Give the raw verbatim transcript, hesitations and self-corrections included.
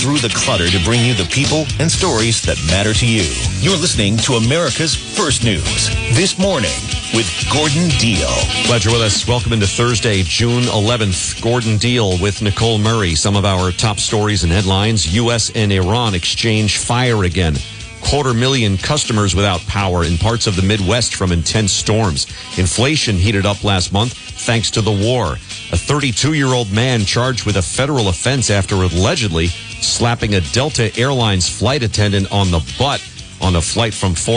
through the clutter to bring you the people and stories that matter to you. You're listening to America's First News This Morning with Gordon Deal. Glad you're with us. Welcome into Thursday, June eleventh. Gordon Deal with Nicole Murray. Some of our top stories and headlines. U S and Iran exchange fire again. Quarter million customers without power in parts of the Midwest from intense storms. Inflation heated up last month thanks to the war. A thirty-two-year-old man charged with a federal offense after allegedly slapping a Delta Airlines flight attendant on the butt on a flight from